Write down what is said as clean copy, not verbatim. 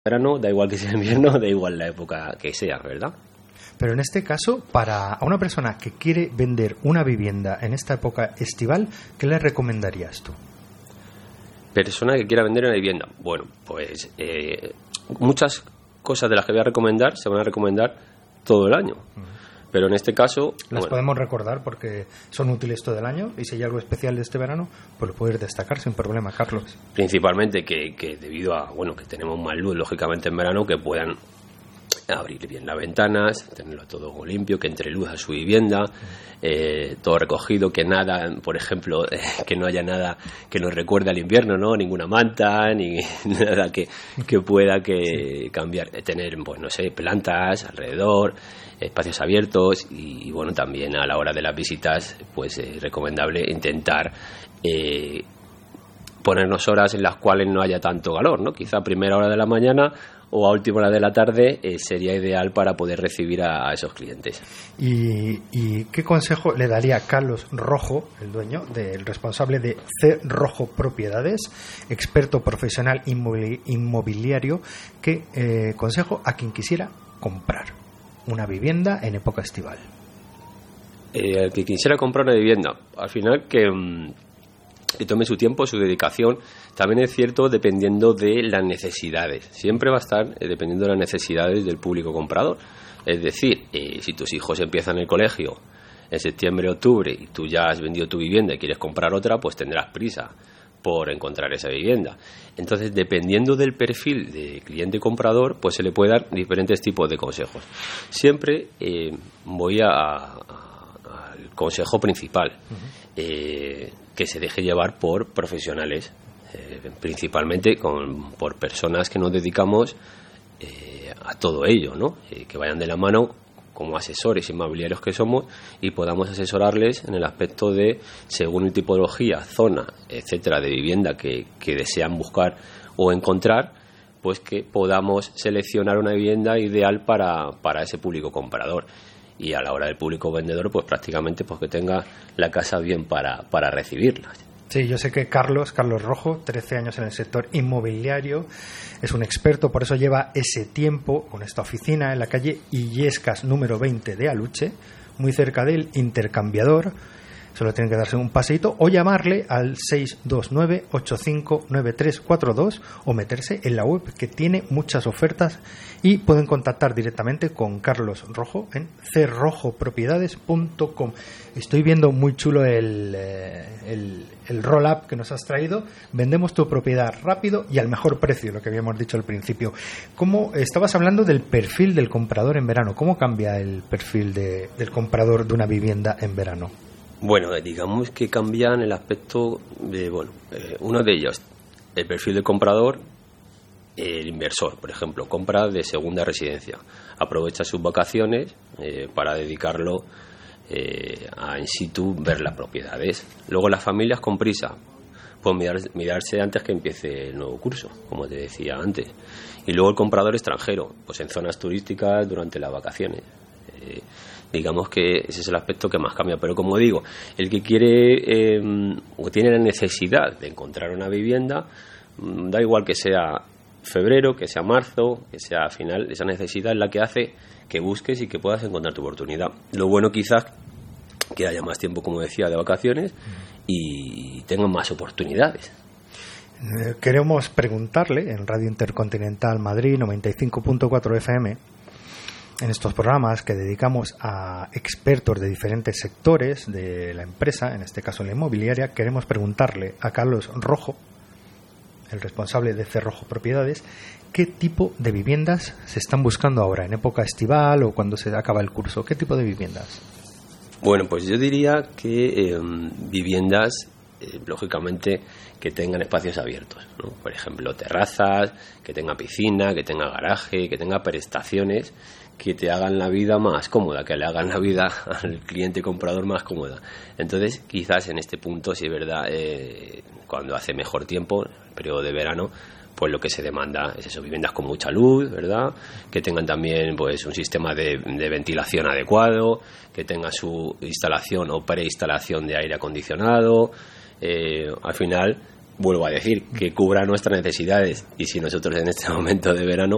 verano, da igual que sea invierno, da igual la época que sea, ¿verdad? Pero en este caso, para una persona que quiere vender una vivienda en esta época estival, ¿qué le recomendarías tú? Persona que quiera vender una vivienda. Bueno, pues muchas cosas de las que voy a recomendar se van a recomendar todo el año. Pero en este caso... Las podemos recordar porque son útiles todo el año, y si hay algo especial de este verano, pues lo puedes destacar sin problema, Carlos. Principalmente que debido a, que tenemos más luz, lógicamente, en verano, que puedan abrir bien las ventanas, tenerlo todo limpio, que entre luz a su vivienda, todo recogido, que nada, por ejemplo, que no haya nada que nos recuerde al invierno, ¿no? Ninguna manta, ni nada que pueda cambiar, tener, pues no sé, plantas alrededor, espacios abiertos y bueno, también a la hora de las visitas, pues es recomendable intentar ponernos horas en las cuales no haya tanto calor, ¿no? Quizá a primera hora de la mañana o a última hora de la tarde sería ideal para poder recibir a esos clientes. ¿Y qué consejo le daría Carlos Rojo, el dueño, el responsable de C. Rojo Propiedades, experto profesional inmobiliario, qué consejo a quien quisiera comprar una vivienda en época estival? El que quisiera comprar una vivienda, al final que tome su tiempo, su dedicación. También es cierto, dependiendo de las necesidades. Siempre va a estar dependiendo de las necesidades del público comprador. Es decir, si tus hijos empiezan el colegio en septiembre, octubre, y tú ya has vendido tu vivienda y quieres comprar otra, pues tendrás prisa por encontrar esa vivienda. Entonces, dependiendo del perfil de cliente comprador, pues se le puede dar diferentes tipos de consejos. Siempre voy al consejo principal. Que se deje llevar por profesionales, principalmente por personas que nos dedicamos a todo ello, ¿no? Que vayan de la mano como asesores inmobiliarios que somos y podamos asesorarles en el aspecto de, según el tipología, zona, etcétera, de vivienda que desean buscar o encontrar, pues que podamos seleccionar una vivienda ideal para ese público comprador. Y a la hora del público vendedor, pues prácticamente pues que tenga la casa bien para recibirlas. Sí, yo sé que Carlos Rojo, 13 años en el sector inmobiliario, es un experto, por eso lleva ese tiempo con esta oficina en la calle Illescas número 20 de Aluche, muy cerca del Intercambiador. Solo tienen que darse un paseíto o llamarle al 629-859342 o meterse en la web, que tiene muchas ofertas, y pueden contactar directamente con Carlos Rojo en crrojopropiedades.com. Estoy viendo muy chulo el roll-up que nos has traído. Vendemos tu propiedad rápido y al mejor precio, lo que habíamos dicho al principio. ¿Cómo estabas hablando del perfil del comprador en verano? ¿Cómo cambia el perfil del comprador de una vivienda en verano? Bueno, digamos que cambian el aspecto de, uno de ellos, el perfil del comprador. El inversor, por ejemplo, compra de segunda residencia, aprovecha sus vacaciones para dedicarlo a in situ ver las propiedades. Luego las familias con prisa, pues mirarse antes que empiece el nuevo curso, como te decía antes. Y luego el comprador extranjero, pues en zonas turísticas durante las vacaciones. Digamos que ese es el aspecto que más cambia. Pero como digo, el que quiere o tiene la necesidad de encontrar una vivienda, da igual que sea febrero, que sea marzo, que sea final, esa necesidad es la que hace que busques y que puedas encontrar tu oportunidad. Lo bueno quizás que haya más tiempo, como decía, de vacaciones y tengan más oportunidades. Queremos preguntarle en Radio Intercontinental Madrid 95.4 FM, en estos programas que dedicamos a expertos de diferentes sectores de la empresa, en este caso la inmobiliaria, queremos preguntarle a Carlos Rojo, el responsable de C. Rojo Propiedades, ¿qué tipo de viviendas se están buscando ahora, en época estival o cuando se acaba el curso? ¿Qué tipo de viviendas? Bueno, pues yo diría que viviendas, lógicamente, que tengan espacios abiertos, ¿no? Por ejemplo, terrazas, que tenga piscina, que tenga garaje, que tenga prestaciones que te hagan la vida más cómoda, que le hagan la vida al cliente comprador más cómoda. Entonces, quizás en este punto, si es verdad, cuando hace mejor tiempo, el periodo de verano, pues lo que se demanda es eso, viviendas con mucha luz, ¿verdad? Que tengan también pues un sistema de ventilación adecuado, que tenga su instalación o preinstalación de aire acondicionado. Al final, vuelvo a decir, que cubra nuestras necesidades. Y si nosotros en este momento de verano